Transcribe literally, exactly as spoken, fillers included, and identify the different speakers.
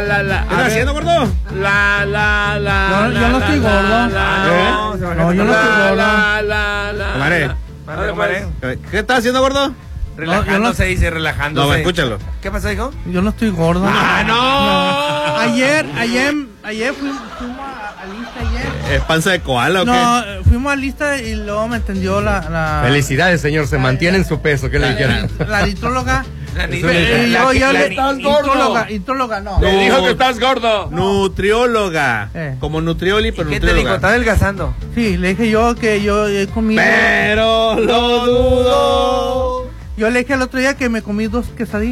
Speaker 1: la, la.
Speaker 2: ¿Qué estás haciendo, gordo?
Speaker 1: La, la, la.
Speaker 3: No, yo no estoy gordo.
Speaker 1: No,
Speaker 3: no, yo no estoy gordo.
Speaker 1: La, la, la.
Speaker 2: Comadre. ¿Qué estás haciendo, gordo?
Speaker 1: Relajándose, dice, relajándose.
Speaker 2: No, escúchalo.
Speaker 1: ¿Qué pasó, hijo?
Speaker 3: Yo no estoy gordo.
Speaker 1: ¡Ah, no!
Speaker 3: Ayer, ayer, ayer fuimos, fuimos a, a lista ayer.
Speaker 2: ¿Es panza de koala o qué?
Speaker 3: No, fuimos a lista y luego me entendió la... la
Speaker 4: Felicidades, señor, se mantiene en su peso. ¿Qué le dijeron?
Speaker 3: La nitróloga.
Speaker 1: La
Speaker 3: Y yo, yo le... Intróloga, intróloga, no.
Speaker 1: Le dijo que estás gordo.
Speaker 2: Nutrióloga.
Speaker 3: Eh.
Speaker 2: Como nutrioli, pero
Speaker 1: ¿Qué te dijo?
Speaker 2: nutrióloga.
Speaker 1: ¿Está adelgazando?
Speaker 3: Sí, le dije yo que yo he comido...
Speaker 2: Pero lo dudo.
Speaker 3: Yo le dije el otro día que me comí dos quesadillas.